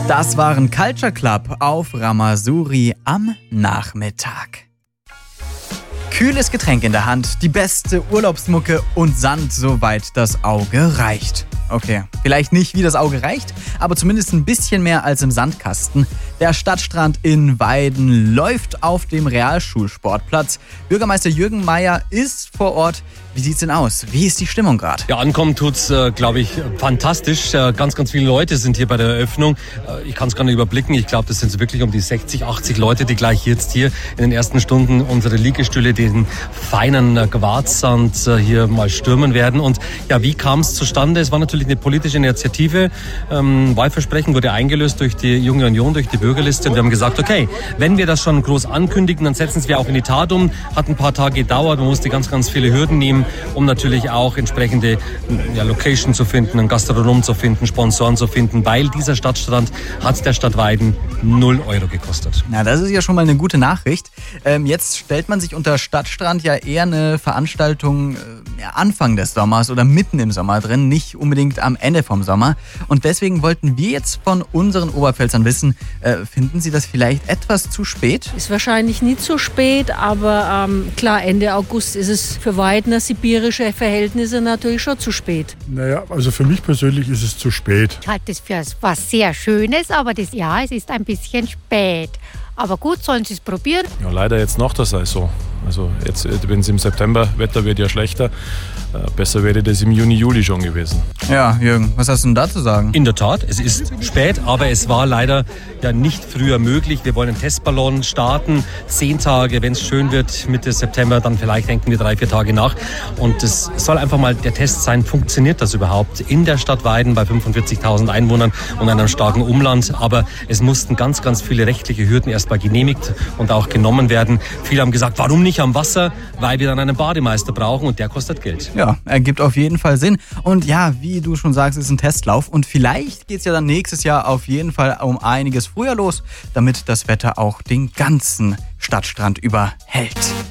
Das waren Culture Club auf Ramasuri am Nachmittag. Kühles Getränk in der Hand, die beste Urlaubsmucke und Sand, soweit das Auge reicht. Okay, vielleicht nicht wie das Auge reicht, aber zumindest ein bisschen mehr als im Sandkasten. Der Stadtstrand in Weiden läuft auf dem Realschulsportplatz. Bürgermeister Jürgen Meier ist vor Ort. Wie sieht's denn aus? Wie ist die Stimmung gerade? Ja, ankommen tut's, glaube ich, fantastisch. Ganz, ganz viele Leute sind hier bei der Eröffnung. Ich kann es gar nicht überblicken. Ich glaube, das sind so wirklich um die 60, 80 Leute, die gleich jetzt hier in den ersten Stunden unsere Liegestühle, den feinen Quarzsand hier mal stürmen werden. Und ja, wie kam es zustande? Es war natürlich eine politische Initiative. Wahlversprechen wurde eingelöst durch die Junge Union, durch die Bürgerliste. Und wir haben gesagt, okay, wenn wir das schon groß ankündigen, dann setzen wir auch in die Tat um. Hat ein paar Tage gedauert. Man musste ganz, ganz viele Hürden nehmen, um natürlich auch entsprechende Location zu finden, einen Gastronom zu finden, Sponsoren zu finden, weil dieser Stadtstrand hat der Stadt Weiden 0 Euro gekostet. Na, das ist ja schon mal eine gute Nachricht. Jetzt stellt man sich unter Stadtstrand ja eher eine Veranstaltung Anfang des Sommers oder mitten im Sommer drin, nicht unbedingt am Ende vom Sommer. Und deswegen wollten wir jetzt von unseren Oberpfälzern wissen, finden Sie das vielleicht etwas zu spät? Ist wahrscheinlich nicht zu spät, aber klar, Ende August ist es für Weidner sibirische Verhältnisse natürlich schon zu spät. Naja, also für mich persönlich ist es zu spät. Ich halte es für was sehr Schönes, aber es ist ein bisschen spät. Aber gut, sollen Sie es probieren? Ja, leider jetzt nach der Saison. Also jetzt, wenn es im September, Wetter wird ja schlechter, besser wäre das im Juni, Juli schon gewesen. Ja, Jürgen, was hast du denn da zu sagen? In der Tat, es ist spät, aber es war leider ja nicht früher möglich. Wir wollen einen Testballon starten, 10 Tage, wenn es schön wird, Mitte September, dann vielleicht denken wir 3-4 Tage nach. Und es soll einfach mal der Test sein, funktioniert das überhaupt in der Stadt Weiden bei 45.000 Einwohnern und einem starken Umland. Aber es mussten ganz, ganz viele rechtliche Hürden erstmal genehmigt und auch genommen werden. Viele haben gesagt, warum nicht am Wasser? Weil wir dann einen Bademeister brauchen und der kostet Geld. Ja, ergibt auf jeden Fall Sinn. Und ja, wie du schon sagst, ist ein Testlauf. Und vielleicht geht es ja dann nächstes Jahr auf jeden Fall um einiges früher los, damit das Wetter auch den ganzen Stadtstrand über hält.